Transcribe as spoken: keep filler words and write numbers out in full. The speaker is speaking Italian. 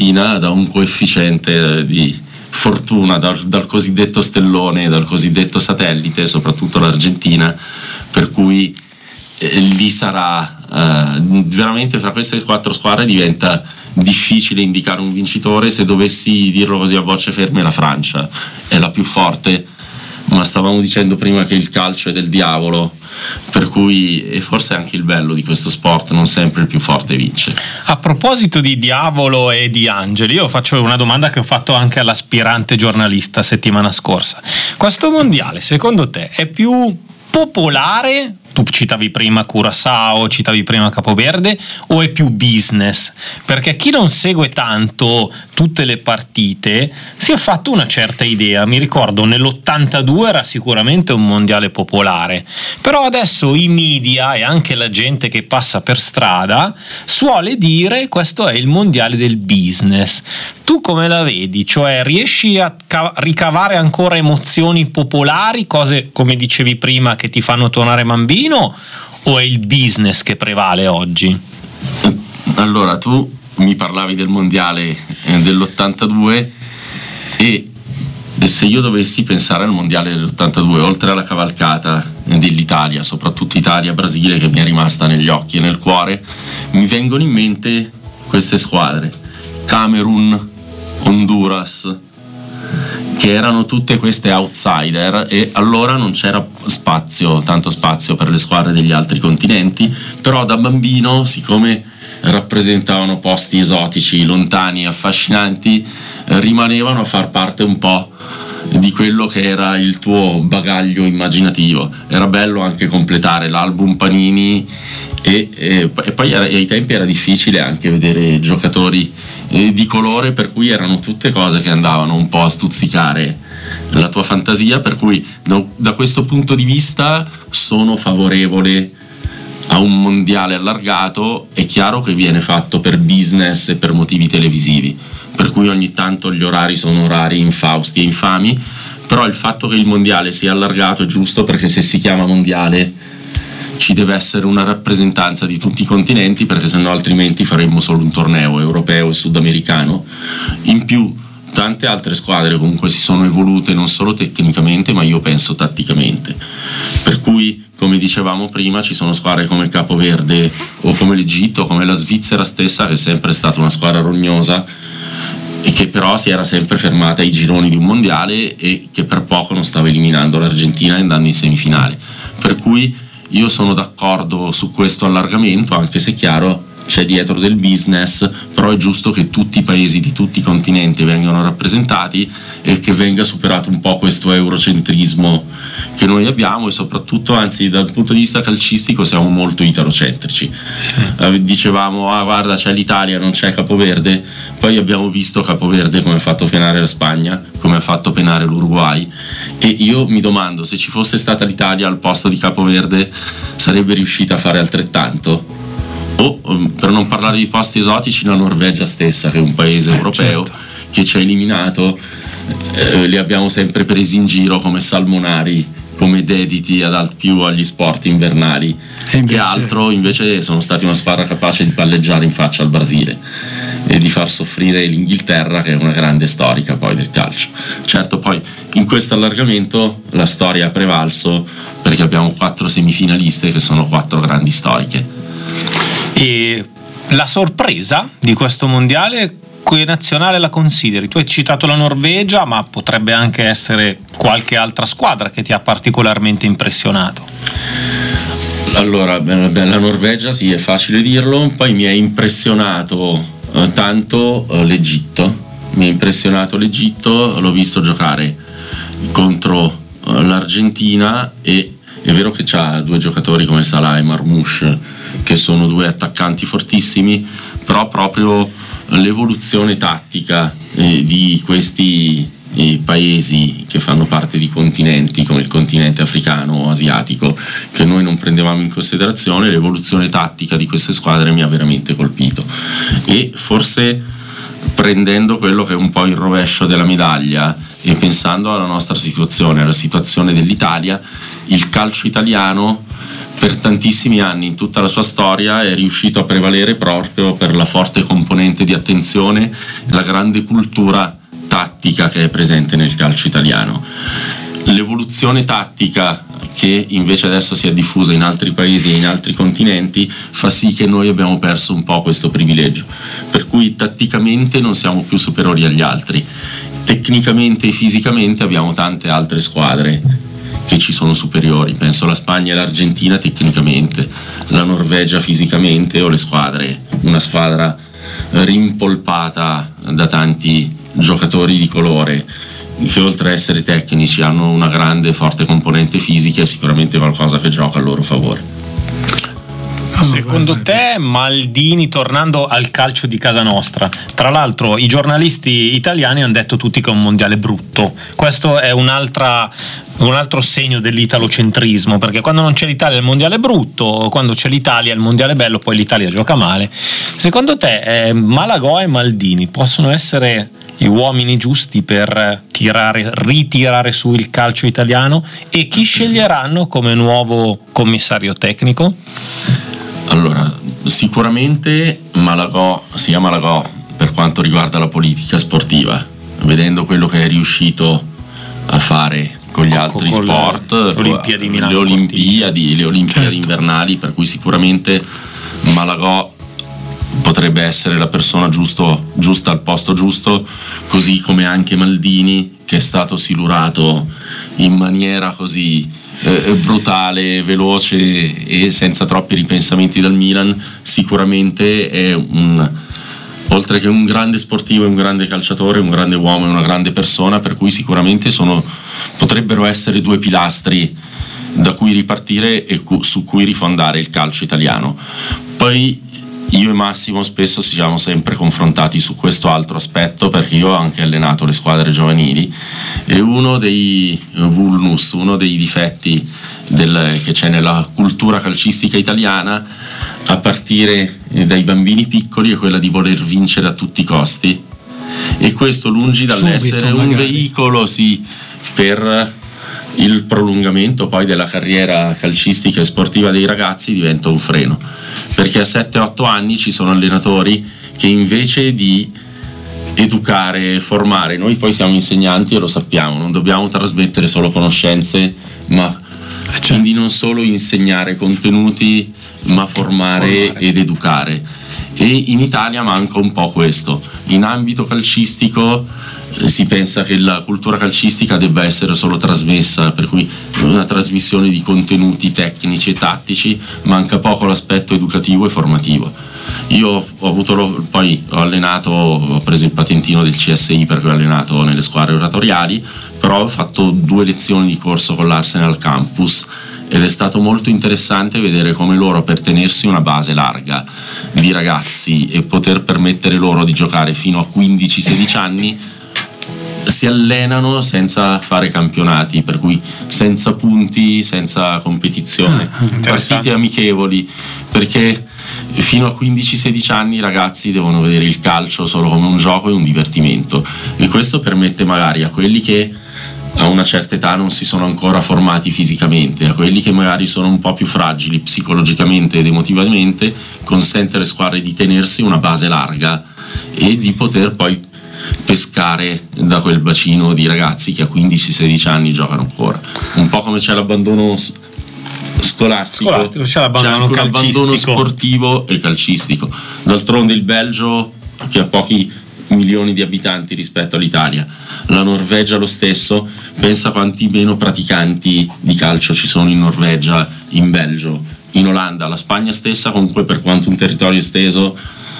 l'Argentina da un coefficiente di fortuna, dal, dal cosiddetto stellone, dal cosiddetto satellite, soprattutto l'Argentina, per cui eh, lì sarà eh, veramente, fra queste quattro squadre diventa difficile indicare un vincitore. Se dovessi dirlo così a voce ferme, la Francia è la più forte, ma stavamo dicendo prima che il calcio è del diavolo, per cui e forse anche il bello di questo sport, non sempre il più forte vince. A proposito di diavolo e di angeli, io faccio una domanda che ho fatto anche all'aspirante giornalista settimana scorsa. Questo mondiale secondo te è più popolare? Tu citavi prima Curaçao, citavi prima Capoverde, o è più business? Perché chi non segue tanto tutte le partite si è fatto una certa idea. Mi ricordo nell'ottantadue era sicuramente un mondiale popolare, però adesso i media e anche la gente che passa per strada suole dire questo è il mondiale del business. Tu come la vedi? Cioè riesci a ca- ricavare ancora emozioni popolari, cose come dicevi prima che ti fanno tornare bambino, o è il business che prevale oggi? Allora, tu mi parlavi del mondiale dell'ottantadue e se io dovessi pensare al mondiale dell'ottantadue, oltre alla cavalcata dell'Italia, soprattutto Italia-Brasile che mi è rimasta negli occhi e nel cuore, mi vengono in mente queste squadre: Camerun, Honduras, che erano tutte queste outsider, e allora non c'era spazio, tanto spazio per le squadre degli altri continenti, però da bambino, siccome rappresentavano posti esotici, lontani, affascinanti, rimanevano a far parte un po' di quello che era il tuo bagaglio immaginativo. Era bello anche completare l'album Panini e, e, e poi era, e ai tempi era difficile anche vedere giocatori eh, di colore, per cui erano tutte cose che andavano un po' a stuzzicare la tua fantasia, per cui da, da questo punto di vista sono favorevole a un mondiale allargato. È chiaro che viene fatto per business e per motivi televisivi, per cui ogni tanto gli orari sono orari infausti e infami, però il fatto che il mondiale sia allargato è giusto, perché se si chiama mondiale ci deve essere una rappresentanza di tutti i continenti, perché sennò altrimenti faremmo solo un torneo europeo e sudamericano. In più tante altre squadre comunque si sono evolute non solo tecnicamente, ma io penso tatticamente, per cui come dicevamo prima ci sono squadre come Capoverde o come l'Egitto, come la Svizzera stessa, che è sempre stata una squadra rognosa e che però si era sempre fermata ai gironi di un mondiale e che per poco non stava eliminando l'Argentina andando in semifinale, per cui io sono d'accordo su questo allargamento, anche se è chiaro c'è dietro del business, però è giusto che tutti i paesi di tutti i continenti vengano rappresentati e che venga superato un po' questo eurocentrismo che noi abbiamo, e soprattutto, anzi dal punto di vista calcistico siamo molto italocentrici. Eh, dicevamo ah guarda c'è l'Italia, non c'è Capoverde, poi abbiamo visto Capoverde come ha fatto penare la Spagna, come ha fatto penare l'Uruguay, e io mi domando se ci fosse stata l'Italia al posto di Capoverde sarebbe riuscita a fare altrettanto. O per non parlare di posti esotici, la Norvegia stessa, che è un paese eh, europeo, certo, che ci ha eliminato, eh, li abbiamo sempre presi in giro come salmonari, come dediti ad, più agli sport invernali invece... che altro. Invece sono stati una squadra capace di palleggiare in faccia al Brasile e di far soffrire l'Inghilterra, che è una grande storica poi del calcio. Certo, poi in questo allargamento la storia ha prevalso, perché abbiamo quattro semifinaliste che sono quattro grandi storiche. E la sorpresa di questo mondiale, che nazionale la consideri? Tu hai citato la Norvegia, ma potrebbe anche essere qualche altra squadra che ti ha particolarmente impressionato. Allora, la Norvegia sì, è facile dirlo, poi mi ha impressionato eh, tanto eh, l'Egitto, mi ha impressionato l'Egitto, l'ho visto giocare contro eh, l'Argentina, e è vero che c'ha due giocatori come Salah e Marmoush, che sono due attaccanti fortissimi, però proprio l'evoluzione tattica eh, di questi eh, paesi che fanno parte di continenti come il continente africano o asiatico, che noi non prendevamo in considerazione, l'evoluzione tattica di queste squadre mi ha veramente colpito. E forse, prendendo quello che è un po' il rovescio della medaglia e pensando alla nostra situazione, alla situazione dell'Italia, il calcio italiano per tantissimi anni in tutta la sua storia è riuscito a prevalere proprio per la forte componente di attenzione e la grande cultura tattica che è presente nel calcio italiano. L'evoluzione tattica che invece adesso si è diffusa in altri paesi e in altri continenti fa sì che noi abbiamo perso un po' questo privilegio, per cui tatticamente non siamo più superiori agli altri, tecnicamente e fisicamente abbiamo tante altre squadre che ci sono superiori, penso alla Spagna e l'Argentina tecnicamente, la Norvegia fisicamente o le squadre, una squadra rimpolpata da tanti giocatori di colore che oltre a essere tecnici hanno una grande e forte componente fisica e sicuramente qualcosa che gioca a loro favore. Secondo te Maldini, tornando al calcio di casa nostra, tra l'altro i giornalisti italiani hanno detto tutti che è un mondiale brutto, questo è un'altra, un altro segno dell'italocentrismo, perché quando non c'è l'Italia il mondiale è brutto, quando c'è l'Italia il mondiale è bello, poi l'Italia gioca male. Secondo te eh, Malagò e Maldini possono essere gli uomini giusti per tirare, ritirare su il calcio italiano, e chi sceglieranno come nuovo commissario tecnico? Allora, sicuramente Malagò, sia Malagò per quanto riguarda la politica sportiva, vedendo quello che è riuscito a fare con gli con, altri con sport, le Olimpiadi, Milano, le Olimpiadi, le Olimpiadi certo. invernali, per cui sicuramente Malagò potrebbe essere la persona giusto, giusta al posto giusto, così come anche Maldini, che è stato silurato in maniera così eh, brutale, veloce e senza troppi ripensamenti dal Milan. Sicuramente è un, oltre che un grande sportivo, è un grande calciatore, un grande uomo e una grande persona, per cui sicuramente sono, potrebbero essere due pilastri da cui ripartire e cu- su cui rifondare il calcio italiano. Poi io e Massimo spesso ci siamo sempre confrontati su questo altro aspetto, perché io ho anche allenato le squadre giovanili, e uno dei vulnus, uno dei difetti del, che c'è nella cultura calcistica italiana a partire dai bambini piccoli è quella di voler vincere a tutti i costi, e questo, lungi dall'essere Subito, un veicolo sì per il prolungamento poi della carriera calcistica e sportiva dei ragazzi, diventa un freno, perché a sette otto anni ci sono allenatori che invece di educare, formare, noi poi siamo insegnanti e lo sappiamo, non dobbiamo trasmettere solo conoscenze, ma certo. quindi non solo insegnare contenuti, ma formare, formare ed educare. E in Italia manca un po' questo. In ambito calcistico eh, si pensa che la cultura calcistica debba essere solo trasmessa, per cui una trasmissione di contenuti tecnici e tattici, manca poco l'aspetto educativo e formativo. Io ho avuto lo, poi ho allenato, ho preso il patentino del C S I perché ho allenato nelle squadre oratoriali, però ho fatto due lezioni di corso con l'Arsenal Campus ed è stato molto interessante vedere come loro, per tenersi una base larga di ragazzi e poter permettere loro di giocare fino a quindici sedici anni, si allenano senza fare campionati, per cui senza punti, senza competizione, ah, partite amichevoli, perché fino a quindici sedici anni i ragazzi devono vedere il calcio solo come un gioco e un divertimento, e questo permette magari a quelli che a una certa età non si sono ancora formati fisicamente, a quelli che magari sono un po' più fragili psicologicamente ed emotivamente, consente alle squadre di tenersi una base larga e di poter poi pescare da quel bacino di ragazzi che a quindici sedici anni giocano ancora. Un po' come c'è l'abbandono scolastico, scolastico c'è l'abbandono, c'è anche calcistico. Un abbandono sportivo e calcistico. D'altronde il Belgio, che ha pochi milioni di abitanti rispetto all'Italia, la Norvegia lo stesso, pensa quanti meno praticanti di calcio ci sono in Norvegia, in Belgio, in Olanda, la Spagna stessa, comunque per quanto un territorio esteso